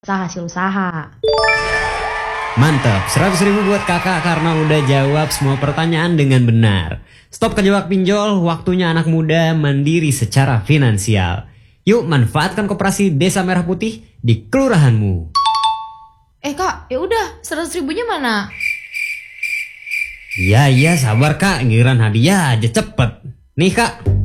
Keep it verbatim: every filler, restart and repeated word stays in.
usaha hasil usaha. Mantap, seratus ribu buat kakak karena udah jawab semua pertanyaan dengan benar. Stop kejebak pinjol, waktunya anak muda mandiri secara finansial. Yuk manfaatkan koperasi Desa Merah Putih di kelurahanmu. Eh kak, ya udah seratus ribunya mana? Iya iya sabar kak, giliran hadiah aja cepet. Nih kak.